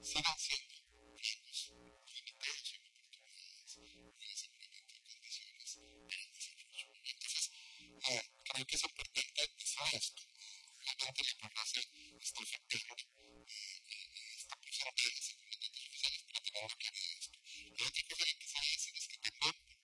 sigan siendo tiempos limitados en oportunidades y en seguramente condiciones para el desarrollo. Entonces, creo que es importante, ¿sabes? Obviamente la población está afectando, está presente ese inconveniente social, está teniendo que